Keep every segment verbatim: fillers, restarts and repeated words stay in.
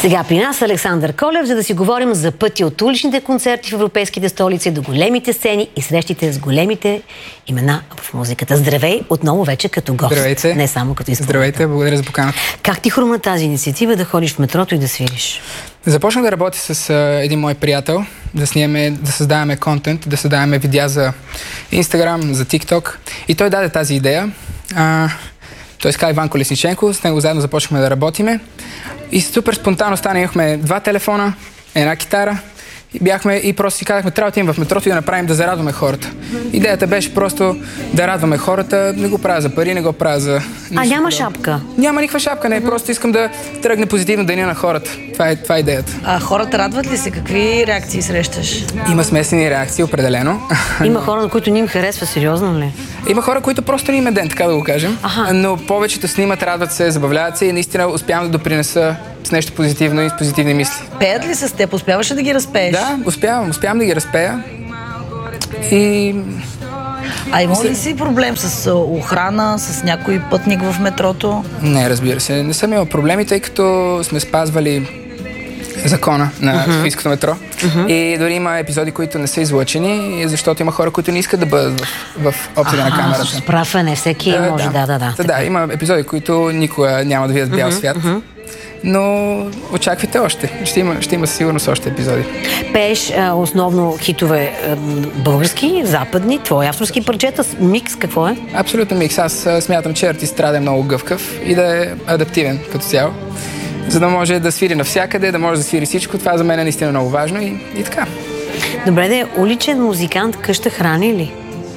Сега при нас Александър Колев, за да си говорим за пътя от уличните концерти в европейските столици до големите сцени и срещите с големите имена в музиката. Здравей, отново вече като гост. Здравейте. Не само като изпълнител. Здравейте, благодаря за поканата. Как ти хрумна тази инициатива да ходиш в метрото и да свириш? Започнах да работя с а, един мой приятел, да снимаме, да създаваме контент, да създаваме видеа за Instagram, за TikTok. И той даде тази идея. А, той ска Иван Колесниченко, с него заедно започнахме да работиме. И супер спонтанно стана, имахме два телефона, една китара и бяхме и просто си казахме, трябва да отидем в метрото и да направим да зарадваме хората. Идеята беше просто да радваме хората, не го правя за пари, не го правя за... А няма шапка? Няма никаква шапка, не, просто искам да тръгне позитивно деня на хората. Това е, това е идеята. А хората радват ли се? Какви реакции срещаш? Има смесени реакции, определено. Има хора, на които ни им харесва, сериозно ли? Има хора, които просто не им е ден, така да го кажем. Аха. Но повечето снимат, радват се, забавляват се и наистина успявам да допринеса с нещо позитивно и с позитивни мисли. Пеят ли с теб? Успяваш ли да ги разпееш? Да, успявам. Успявам да ги разпея. И... А има ли си проблем с охрана, с някой пътник в метрото? Не, разбира се. Не съм имал проблеми, тъй като сме спазвали закона на uh-huh. Софийското метро. Uh-huh. И дори има епизоди, които не са излъчени, защото има хора, които не искат да бъдат в, в обсъда на камерата. С права не всеки а, може, да, да, да. Да, да, има епизоди, които никога няма да видят бял uh-huh. свят. Uh-huh. Но очаквайте още. Ще има, ще има сигурност още епизоди. Пееш а, основно хитове а, български, западни, твои авторски парчета, микс, какво е? Абсолютно микс. Аз а, смятам, че артист трябва да е много гъвкав и да е адаптивен като цяло, за да може да свири навсякъде, да може да свири всичко. Това за мен е наистина много важно и, и така. Добре, да е уличен музикант, къща храни ли?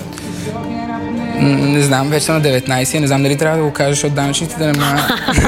Не знам, вече съм на деветнайсет, не знам дали трябва да го кажеш от данъчните да не ма...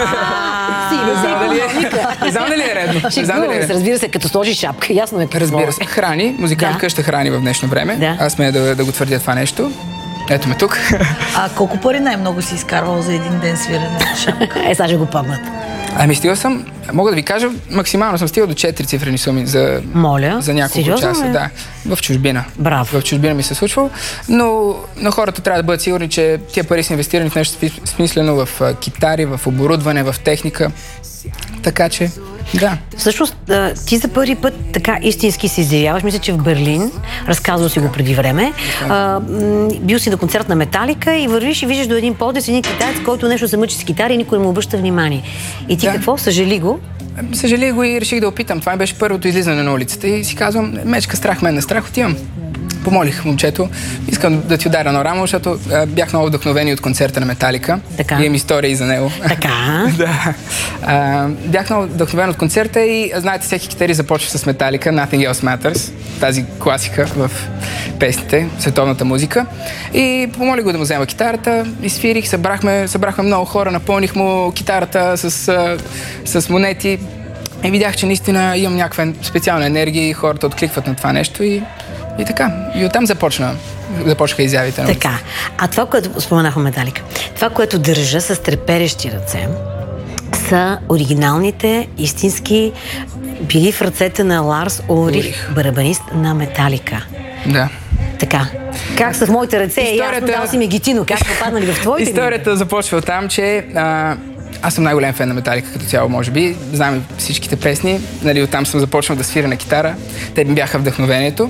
Не знам дали е, не знам дали е редно. Не знам дали е редно. Разбира се, като сложи шапка, ясно е какво. Разбира се, храни, музикант Да. къща храни в днешно време. Да. Аз сме да, да го твърдя това нещо. Ето ме тук. А колко пари най-много си изкарвал за един ден свирене на шапка? Е, сега ще го помнят. Ами стигал съм, мога да ви кажа, максимално съм стигал до четири цифрени суми за, Моля, за няколко сериозно, часа. бе? Да, в чужбина. Браво. В чужбина ми се случвало, но, но хората трябва да бъдат сигурни, че тия пари са инвестирани в нещо смислено, в а, китари, в оборудване, в техника. Така че, да. Всъщност, ти за първи път така истински се изявяваш. Мисля, че в Берлин, разказвал си го преди време, а, бил си на концерт на Металика и вървиш и виждаш до един подес, един китаец, който нещо се мъчи с китари и никой не му обръща внимание. И ти Да. какво? Съжали го? Съжали го и реших да опитам. Това беше първото излизане на улицата и си казвам, мечка страх, мен не страх, отивам. Помолих момчето, искам да ти ударя на рамо, защото а, бях много вдъхновени от концерта на Металика. Така. Имам история и за него. Така. Да. А, бях много вдъхновен от концерта и знаете, всеки китарист започва с Металика, Nothing Else Matters, тази класика в песните, световната музика. И помолих го да му взема китарата и свирих, събрахме, събрахме много хора, напълних му китарата с, а, с монети и видях, че наистина имам някаква специална енергия и хората откликват на това нещо и И така. И оттам започна, започнаха изявите на Така. А това, което споменахме Металика, това, което държа с треперещи ръце, са оригиналните, истински, били в ръцете на Ларс Улрих, Улрих. барабанист на Металика. Да. Така. Как са в моите ръце? Историята- Ясно, дал си ми гитино. Как са паднали в твоите? Историята започва от там, че а, аз съм най-голям фен на Металика като цяло, може би. Знам всичките песни. Нали, оттам съм започнал да свиря на китара. Те ми бяха вдъхновението.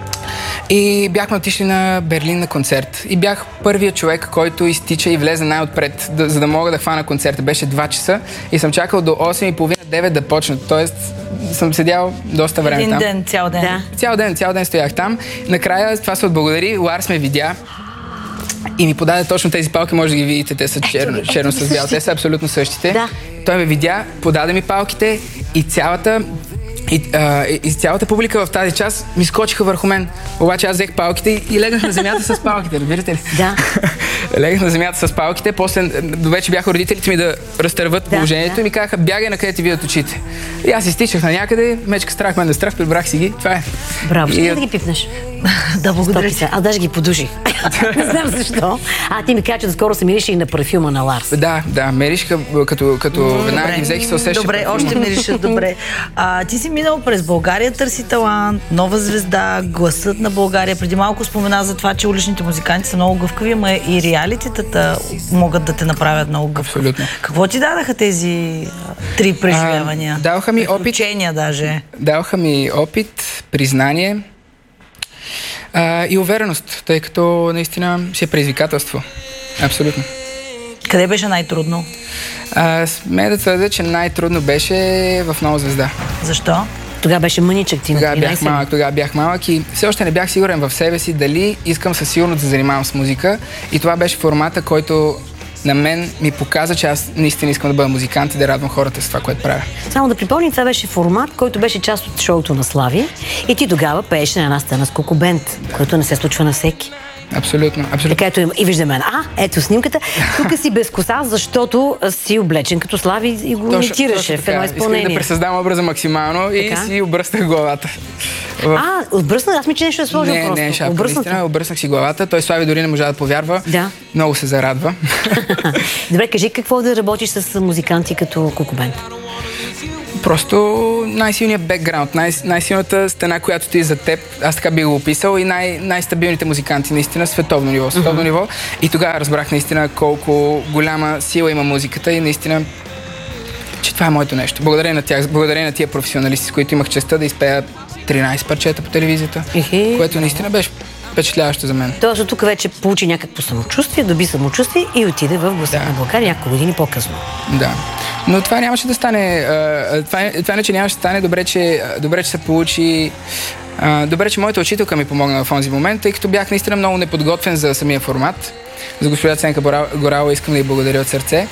И бяхме отишли на Берлин на концерт. И бях първият човек, който изтича и влезе най-отпред, да, за да мога да хвана концерта. Беше два часа и съм чакал до осем и половина девет да почне. Тоест съм седял доста време Един там. ден, цял ден. Да. Цял ден, цял ден стоях там. Накрая това се отблагодари. Ларс ме видя и ми подаде точно тези палки, може да ги видите, те са черно, черно с бял. Те са абсолютно същите. Да. Той ме видя, подаде ми палките и цялата И, а, и цялата публика в тази част ми скочиха върху мен. Обаче аз взех палките и, и легнах на земята с палките, разбирате ли? Да. Легнах на земята с палките, после вече бяха родителите ми да разтърват Да, положението да. и ми казаха, бягай на къде ти видят очите. И аз изтичах на някъде, мечка страх, мен да страх, прибрах си ги, това е. Браво. Ще И ли от- да ги пипнеш? Да, благодаря ти. Аз даже ги подуших. Не знам защо. А, ти ми кажа, че скоро се мирише и на парфюма на Ларс. Да, да, миришка, като, като веднага ги взех и се усеща. Добре, парфюма. още мирише добре. А, ти си минал през България, търси талант, нова звезда, гласът на България. Преди малко спомена за това, че уличните музиканти са много гъвкави, ама и реалитетата могат да те направят много гъвкав. Абсолютно. Какво ти дадаха тези три преживявания? А, даваха ми опит. Учения даже. Даваха ми опит, признание а, и увереност, тъй като наистина си е предизвикателство. Абсолютно. Къде беше най-трудно? А, сме да твърдя, че най-трудно беше в Нова звезда. Защо? Тогава беше мъничък ти на Тогава тринайсет. бях малък, тогава бях малък и все още не бях сигурен в себе си дали искам със сигурност да се занимавам с музика. И това беше формата, който на мен ми показа, че аз наистина искам да бъда музикант и да радвам хората с това, което правя. Само да припомня, това беше формат, който беше част от шоуто на Слави и ти тогава пееше на една сцена с Кукубент, което не се случва на всеки. Абсолютно, абсолютно. Така ето и виждаме. А, ето снимката. Тук си без коса, защото си облечен като Слави и го имитираше в едно изпълнение. Исках да пресъздам образа максимално и така? си обръснах главата. В... А, отбръсна? Аз ми, че нещо е сложил не, просто. Не, не, шапка, наистина, обръснах си главата. Той Слави дори не можа да повярва. Да. Много се зарадва. Добре, кажи какво да работиш с музиканти като Кукубент? Просто най-силният бекграунд, най- най-силната стена, която ти е за теб, аз така би го описал, и най- най-стабилните музиканти, наистина, световно ниво, световно mm-hmm. ниво. И тогава разбрах наистина колко голяма сила има музиката и наистина, че това е моето нещо. Благодаря на тях, благодаря на тия професионалисти, с които имах честта да изпея тринайсет парчета по телевизията, Ихи. което наистина беше впечатляващо за мен. Тоест тук вече получи някакво самочувствие, доби самочувствие и отиде в Гласа да. на България няколко години по-късно. Да. Но това нямаше да стане. Това, това не, че нямаше да стане. Добре, че, добре, че се получи. Добре, че моята учителка ми помогна в този момент, тъй като бях наистина много неподготвен за самия формат. За госпожа Ценка Горалова искам да й благодаря от сърце.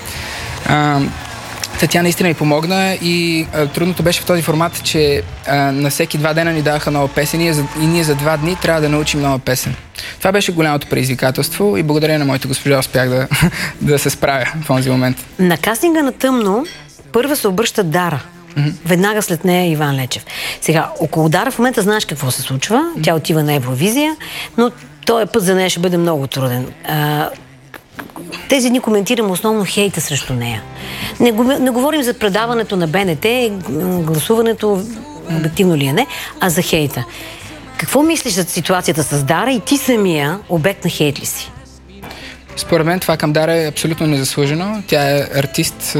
Тя наистина ми помогна и а, трудното беше в този формат, че а, на всеки два дена ни даваха нова песен и, и ние за два дни трябва да научим нова песен. Това беше голямото предизвикателство и благодарение на моята госпожа успях да, да се справя в този момент. На кастинга на Тъмно първа се обръща Дара. Mm-hmm. Веднага след нея Иван Лечев. Сега, около Дара в момента знаеш какво се случва. Mm-hmm. Тя отива на Евровизия, но този път за нея ще бъде много труден. А, тези дни коментирам основно хейта срещу нея. Не, не говорим за предаването на БНТ, гласуването, обективно ли е не, а за хейта. Какво мислиш за ситуацията с Дара и ти самия обект на хейт ли си? Според мен това към Дара е абсолютно незаслужено. Тя е артист с,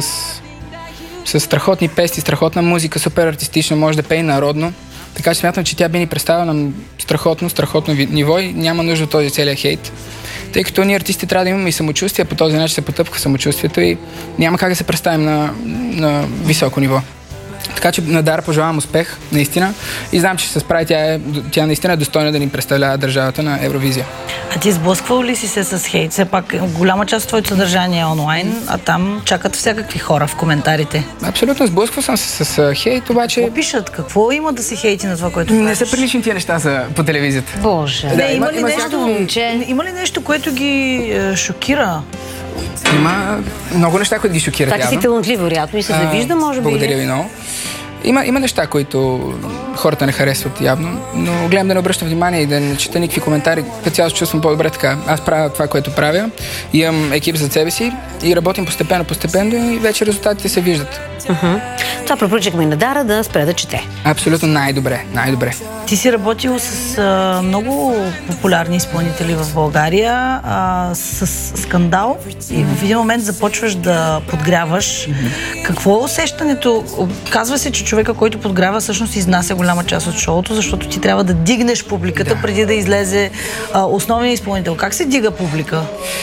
с страхотни песни, страхотна музика, супер артистична, може да пее народно. Така че смятам, че тя би ни представила на страхотно, страхотно ниво и няма нужда от този целия хейт. Тъй като ние артисти трябва да имаме и самочувствие, по този начин се потъпка самочувствието и няма как да се представим на, на високо ниво. Така че на Дара пожелавам успех, наистина. И знам, че се справи, тя, е, тя наистина е достойна да ни представлява държавата на Евровизия. А ти сблъсквал ли си се с хейт? Все пак голяма част от твоето съдържание е онлайн, а там чакат всякакви хора в коментарите. Абсолютно, сблъсквал съм се с, с хейт, обаче... Какво пишат? Какво има да се хейти на това, което не правиш? Не са прилични тия неща за, по телевизията. Боже. Да, Не, има, има, ли има, нещо, нещо, има ли нещо, което ги е, шокира? Има много неща, които ги шокират. Така си талантлив, вероятно, и се завижда, може би. Благодаря ви много. Има, има неща, които хората не харесват явно, но гледам да не обръщам внимание и да не чета никакви коментари. Като цяло се чувствам по-добре така. Аз правя това, което правя, имам екип зад себе си и работим постепенно, постепенно и вече резултатите се виждат. Uh-huh. Това препоръчахме и на Дара да спре да чете. Абсолютно най-добре, най-добре. Ти си работил с а, много популярни изпълнители в България, а, с скандал и в един момент започваш да подгряваш. Mm-hmm. Какво е усещането? Казва се, че човека, който подгрява, всъщност изнася голяма част от шоуто, защото ти трябва да дигнеш публиката, да. преди да излезе а, основният изпълнител. Как се дига публика?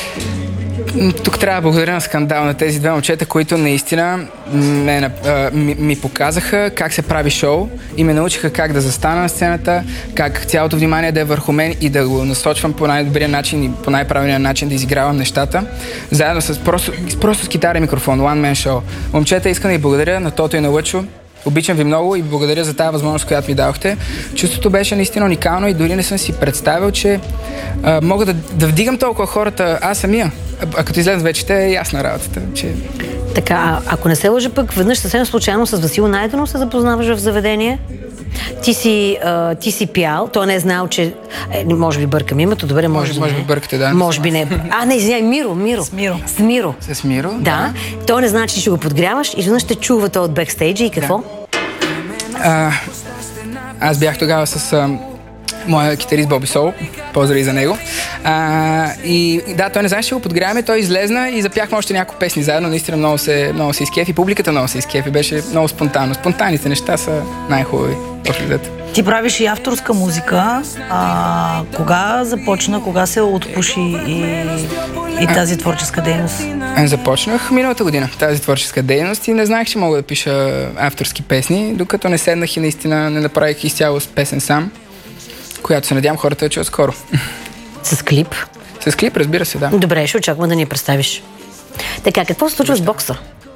Тук трябва да благодаря на скандал на тези две момчета, които наистина ме, а, ми, ми показаха как се прави шоу и ме научиха как да застана на сцената, как цялото внимание да е върху мен и да го насочвам по най-добрия начин и по най-правилния начин да изигравам нещата. Заедно с просто, просто с китара и микрофон, one man show. Момчета, искам да ви благодаря на Тото и на Лъчо. Обичам ви много и благодаря за тази възможност, която ми дадохте. Чувството беше наистина уникално и дори не съм си представил, че а, мога да, да вдигам толкова хората аз самия. А, а като излезат вече, те е ясна работата. Че... Така, а, ако не се лъжа пък, веднъж съвсем случайно с Васил Найденов се запознаваш в заведение? Ти си, а, ти си пял, той не е знал, че... Е, може би бъркам името, добре, може, Може, да може не. би бъркате, да. Може би не. А, не, извиняй, Миро, Миро. С Миро. С Миро. С Миро, Да. да. Той не знае, че ще го подгряваш, изведнъж ще чува той от бекстейджа и какво? Да. А, аз бях тогава с а, моя китарист Боби Сол, поздрави за него. А, и да, той не знае, ще го подгряваме, той излезна и запяхме още няколко песни заедно, наистина много се, много се изкефи, публиката много се изкефи, беше много спонтанно. Спонтанните неща са най-хубави в лицето. Ти правиш и авторска музика. А, кога започна, кога се отпуши и, и тази творческа дейност? Започнах миналата година тази творческа дейност и не знаех, че мога да пиша авторски песни, докато не седнах и наистина не направих изцяло с песен сам, която се надявам хората да чуят скоро. С клип? С клип, разбира се, да. Добре, ще очаквам да ни я представиш. Така, какво се случва с бокса?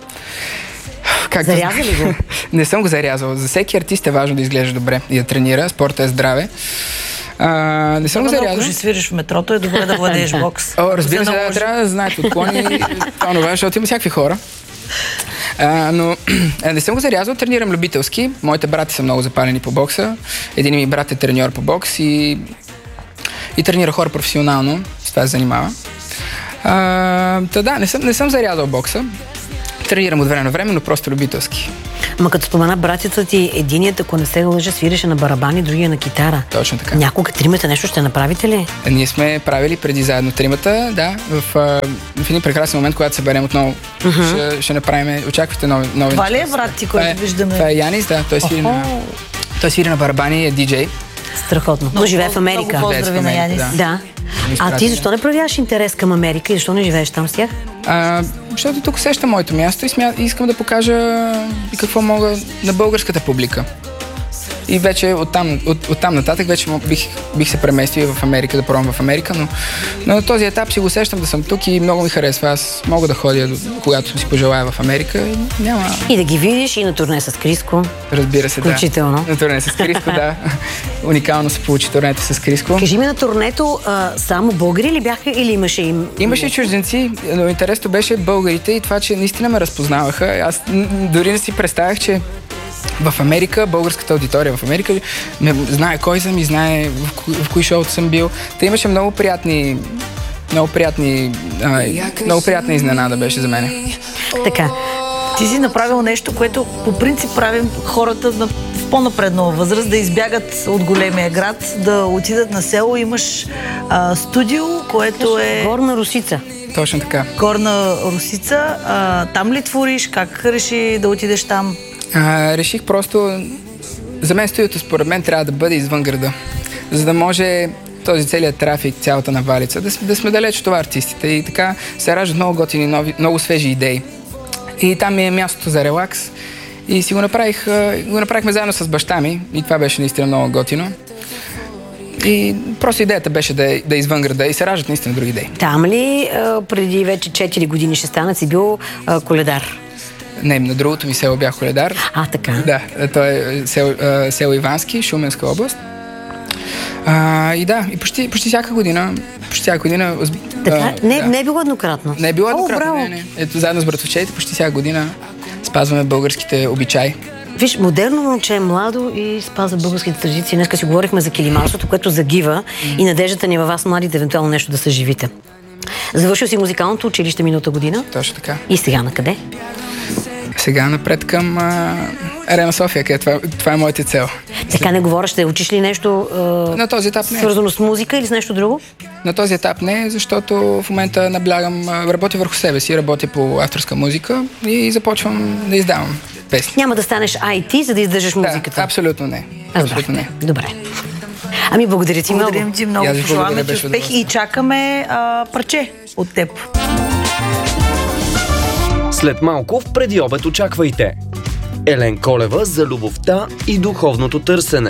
Как Заряза ли го? Не съм го зарязал. За всеки артист е важно да изглежда добре и да тренира. Спорта е здраве. А, не съм го зарязал. Ако ще свириш в метрото, е добре да владееш бокс. О, разбира се, да, трябва да знаете отклони това, защото има всякакви хора. А, но не съм го зарязал, тренирам любителски. Моите брати са много запалени по бокса. Един ми брат е треньор по бокс и, и тренира хора професионално. С това се занимава. А, та да, не съм, не съм зарязал бокса. Тренирам от време на време, но просто любителски. Ама като спомена братята ти, единият, ако не се лъжа, свиреше на барабани, другия на китара. Точно така. Някога тримата нещо ще направите ли? Ние сме правили преди заедно тримата, да, в, в един прекрасен момент, когато се съберем отново, uh-huh. ще, ще направим, очаквайте нови, нови Това ли е брат ти, който това е, виждаме? Това е Янис, да, той свири, на, той свири на барабани и е диджей. Страхотно. Но живее в Америка. Много поздрави на Янис. Да. Да. А ти защо не проявяваш интерес към Америка и защо не живееш там с тях? А, защото тук усещам моето място и смя... искам да покажа и какво мога на българската публика. И вече оттам, от, оттам нататък вече бих, бих се преместил в Америка, да пробвам в Америка, но, но на този етап си го усещам да съм тук и много ми харесва. Аз мога да ходя, когато си пожелая в Америка и няма... И да ги видиш и на турне с Криско. Разбира се, включително. Да. На турне с Криско, да. Уникално се получи турнето с Криско. Кажи ми, на турнето а, само българи ли бяха или имаше им... Имаше и чужденци, но интересно беше българите и това, че наистина ме разпознаваха. Аз дори не си представях, че в Америка, българската аудитория в Америка ме знае кой съм и знае в, кои, в кои шоуто съм бил. Та имаше много приятни, много приятни, а, много приятна изненада беше за мен. Така. Ти си направил нещо, което по принцип правим хората на, в по-напреднала възраст, да избягат от големия град, да отидат на село. Имаш а, студио, което е... Горна Русица. Точно така. Горна Русица. А, там ли твориш? Как реши да отидеш там? А, реших просто... За мен студиото според мен трябва да бъде извън града. За да може този целият трафик, цялата навалица, да, да сме далеч от това артистите. И така се раждат много готини, нови, много свежи идеи. И там ми е мястото за релакс. И си го направих, го направихме заедно с баща ми. И това беше наистина много готино. И просто идеята беше да е, да е извън града и се раждат наистина други идеи. Там ли а, преди вече четири години ще станат си бил а, коледар? Не, на другото ми село бях коледар. А, така. Да, то е село, село Ивански, Шуменска област. А, и да, и почти, почти всяка година, почти всяка година... Така? А, не, да. не е било еднократно? Не е било О, еднократно, браво. не, не. Ето, заедно с братовчетите, почти всяка година спазваме българските обичаи. Виж, модерно момче е младо и спазва българските традиции. Днеска си говорихме за килимарството, което загива mm. и надеждата ни във вас, младите, евентуално нещо да съживите. Завършил си музикалното училище миналата година. Точно така. И сега на къде? Сега напред към а, Арена София, където това, това е моята цел. Така не говориш, ще учиш ли нещо а, на този етап не. Свързано с музика или с нещо друго? На този етап не, защото в момента наблягам, работя върху себе си, работя по авторска музика и започвам да издавам песни. Няма да станеш ай ти, за да издържаш музиката? Да, абсолютно не. Абсолютно не. Добре. Ами благодаря ти много. Благодарим ти много. Пожелаваме ти успех и чакаме а, парче от теб. След малко в предиобед очаквайте Елен Колева за любовта и духовното търсене.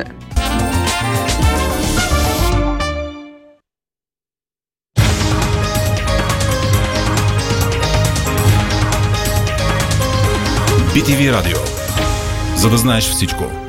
би ти ви Радио. За да знаеш всичко.